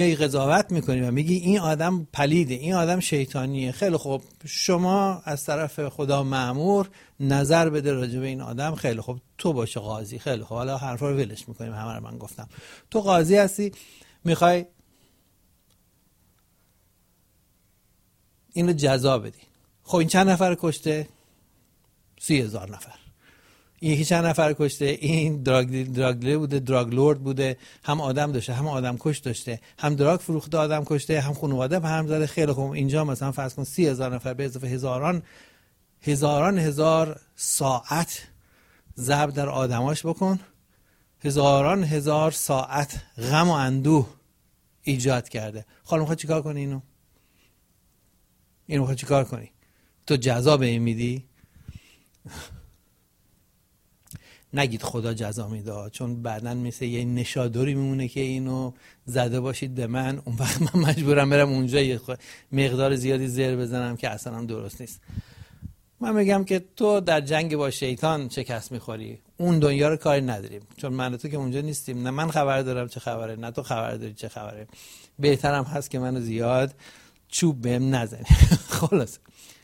قضاوت میکنی و میگی این آدم پلیده، این آدم شیطانیه. خیلی خوب، شما از طرف خدا مأمور نظر بده راجع به این آدم. خیلی خوب، تو باشه قاضی. خیلی خوب، حالا حرفا رو ولش میکنیم، همه رو من گفتم. تو قاضی هستی، میخوای اینو جزا بدی. خب این چند نفر کشته؟ 30,000 نفر. این یکی چند نفر کشته؟ این دراگ بوده، دراگ لورد بوده، هم آدم داشته، هم آدم کش داشته، هم دراگ فروخته، آدم کشته، هم خانواده به هم زده. خیلی خوب، اینجا مثلا فرض کن 30,000 نفر به اضافه هزار ساعت ضرب در آدماش بکن. هزار ساعت غم و اندوه ایجاد کرده. حالا میخوای چیکار کنی اینو میخوای چیکار کنی؟ تو جزا به این میدی؟ نگید خدا جزا میده، چون بعدن مثل یه نشادوری میمونه که اینو زده باشید به من، اون وقت من مجبورم برم اونجا یه مقدار زیادی زر بزنم که اصلا هم درست نیست. من میگم که تو در جنگ با شیطان شکست میخوری، اون دنیا رو کاری نداریم، چون من و تو که اونجا نیستیم. نه من خبر دارم چه خبره، نه تو خبر داری چه خبره. بهترم هست که منو زیاد چوب بهم نزنی. خلاص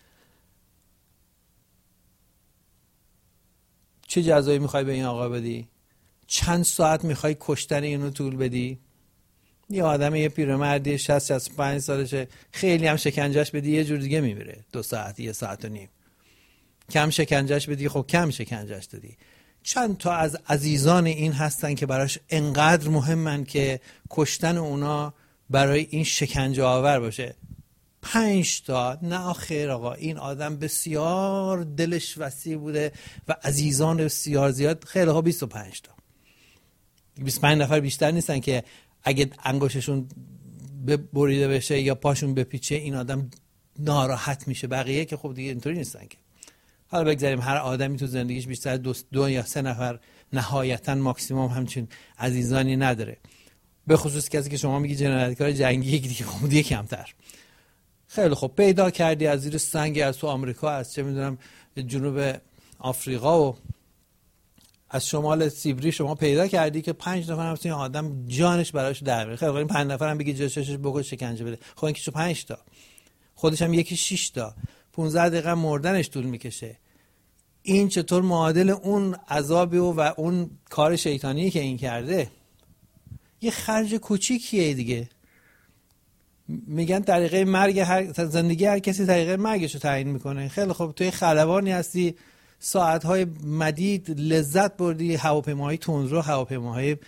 چه جزایی میخوای به این آقا بدی؟ چند ساعت میخوای کشتن اینو طول بدی؟ یه آدم، یه پیرمردی 60-65 سالشه، خیلی هم شکنجهش بدی یه جور دیگه میمیره. 2 ساعت، 1.5 ساعت. کم شکنجهش بدی، خب کم شکنجهش دادی. چند تا از عزیزان این هستن که براش انقدر مهمن که کشتن اونا برای این شکنجه آور باشه. 5 تا. نه آخر آقا، این آدم بسیار دلش وسیع بوده و عزیزان بسیار زیاد. خیلی ها 25 تا. 25 نفر بیشتر نیستن که اگه انگشتشون بریده بشه یا پاشون بپیچه این آدم ناراحت میشه. بقیه که خب دیگه اینطوری نیستن که. حالا بگذاریم هر آدمی تو زندگیش بیشتر 2 یا 3 نفر نهایتاً ماکسیموم همچین عزیزانی نداره. به خصوص کسی که شما میگی جنایتکار جنگی، یکی دیگه خب دیگه کمتر. خیلی خب، پیدا کردی از زیر سنگ، از تو آمریکا، از چه میدونم جنوب آفریقا و از شمال سیبری شما پیدا کردی که 5 نفر همچین آدم جانش براش در میره. خیلی خب، این 5 نفر هم بگی جاشش بکش شکنجه بده. خب این که 5 تا، خودش هم یکی 6 تا، 15 دقیقه مردنش طول میکشه. این چطور معادل اون عذابی و اون کار شیطانی که این کرده؟ یه خرج کوچیکیه دیگه. میگن طریقه مرگ زندگی هر کسی طریقه مرگش رو تعیین میکنه. خیلی خب، توی خلبانی هستی، ساعتهای مدید لذت بردی، هواپیماهای تندرو، هواپیماهای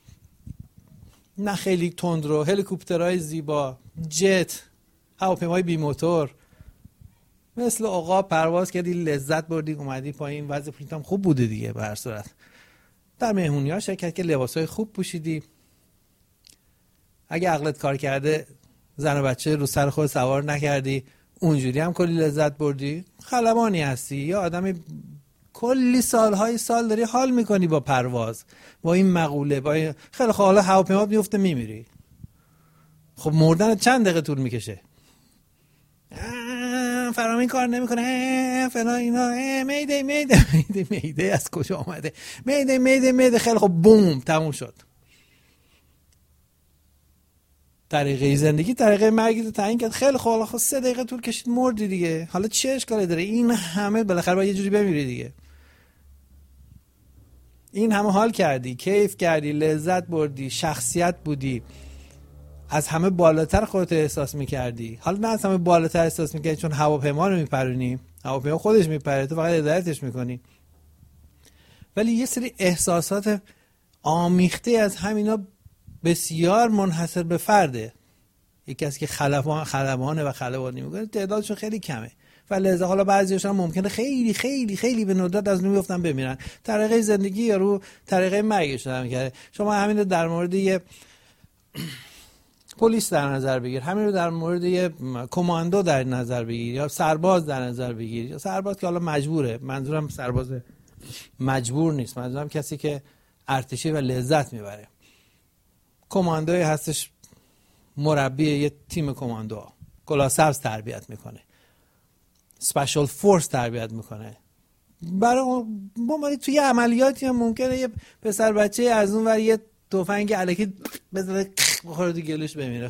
نه خیلی تندرو، هلیکوپترهای زیبا، جت، هواپیماهای بی موتور، مثل عقاب پرواز کردی، لذت بردی، اومدی پایین، وضع پولت هم خوب بوده دیگه. به هر صورت در مهمونی‌ها شرکت که لباسای خوب پوشیدی، اگه عقلت کار کرده زن و بچه رو سر خود سوار نکردی، اونجوری هم کلی لذت بردی. خلبانی هستی، یا آدمی کلی سال داری حال میکنی با پرواز، با این مقوله، با این... خیلی خب، حالا هواپیما میفته میمیری. خب مردن چند دقیقه طول میکشه؟ فرامین کار نمیکنه فلان اینا. میده از کجا آمده؟ میده. خیلی خب، بوم، تموم شد. طریقه زندگی، طریقه مرگی رو تعیین کرد. خیلی خب 3 دقیقه طول کشید، مردی دیگه. حالا چه اشکالی داره؟ این همه بالاخره باید یه جوری بمیری دیگه. این همه حال کردی، کیف کردی، لذت بردی، شخصیت بودی، از همه بالاتر خودت احساس میکردی. حالا نه از همه بالاتر احساس میکردی چون هواپیما رو میپرونی، هواپیما خودش میپره، تو فقط هدایتش میکنی. ولی یه سری احساسات آمیخته از همینا بسیار منحصر به فرده. یکی کسی که خلبانه و خلبانی میکنه تعدادشون خیلی کمه و لذا حالا بعضی‌هاش هم ممکنه خیلی خیلی خیلی به ندرت از نون بیفتن بمیرن. طریقه زندگی یا رو طریقه مرگش هم کرده. شما همین رو در مورد یه پلیس در نظر بگیر، همین رو در مورد یه کماندو در نظر بگیر، یا سرباز در نظر بگیر. یا سرباز که حالا مجبوره، منظورم سرباز مجبور نیست، منظورم کسی که ارتشی و لذت میبره. کماندوی هستش، مربی یه تیم کماندو، کلاه سبز تربیت میکنه، سپیشال فورس تربیت میکنه. برای ما توی عملیاتی هم ممکنه یه پسر بچه از اون ور یه تفنگ الکی بزنه بخوره تو گلوش بمیره.